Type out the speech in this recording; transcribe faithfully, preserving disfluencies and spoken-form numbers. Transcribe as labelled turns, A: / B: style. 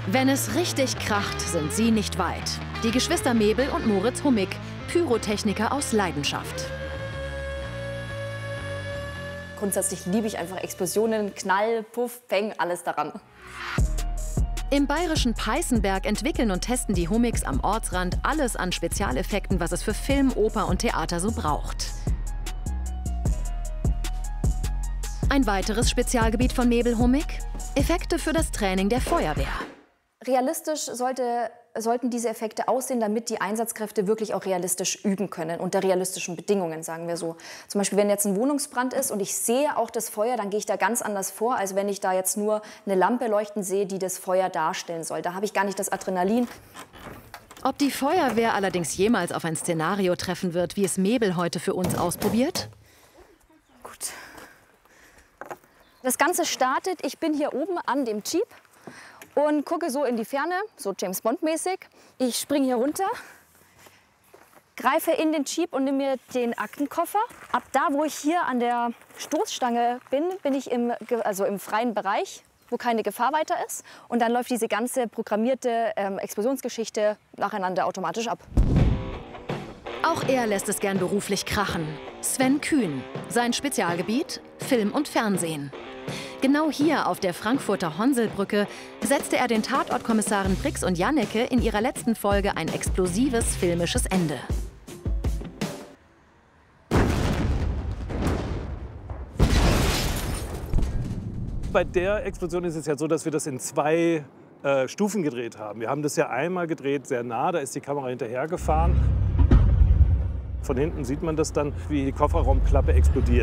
A: Wenn es richtig kracht, sind sie nicht weit. Die Geschwister Mebel und Moritz Hummig, Pyrotechniker aus Leidenschaft.
B: Grundsätzlich liebe ich einfach Explosionen, Knall, Puff, Peng, alles daran.
A: Im bayerischen Peißenberg entwickeln und testen die Hummigs am Ortsrand alles an Spezialeffekten, was es für Film, Oper und Theater so braucht. Ein weiteres Spezialgebiet von Mebel Hummig: Effekte für das Training der Feuerwehr.
B: Realistisch sollte, sollten diese Effekte aussehen, damit die Einsatzkräfte wirklich auch realistisch üben können, unter realistischen Bedingungen, sagen wir so. Zum Beispiel, wenn jetzt ein Wohnungsbrand ist und ich sehe auch das Feuer, dann gehe ich da ganz anders vor, als wenn ich da jetzt nur eine Lampe leuchten sehe, die das Feuer darstellen soll. Da habe ich gar nicht das Adrenalin.
A: Ob die Feuerwehr allerdings jemals auf ein Szenario treffen wird, wie es Mebel heute für uns ausprobiert?
B: Gut. Das Ganze startet, ich bin hier oben an dem Jeep und gucke so in die Ferne, so James Bond-mäßig. Ich springe hier runter, greife in den Jeep und nehme mir den Aktenkoffer. Ab da, wo ich hier an der Stoßstange bin, bin ich im, also im freien Bereich, wo keine Gefahr weiter ist. Und dann läuft diese ganze programmierte ähm, Explosionsgeschichte nacheinander automatisch ab.
A: Auch er lässt es gern beruflich krachen. Sven Kühn. Sein Spezialgebiet: Film und Fernsehen. Genau hier auf der Frankfurter Honselbrücke setzte er den Tatortkommissaren Brix und Janneke in ihrer letzten Folge ein explosives filmisches Ende.
C: Bei der Explosion ist es ja so, dass wir das in zwei äh, Stufen gedreht haben. Wir haben das ja einmal gedreht, sehr nah, da ist die Kamera hinterhergefahren. Von hinten sieht man das dann, wie die Kofferraumklappe explodiert.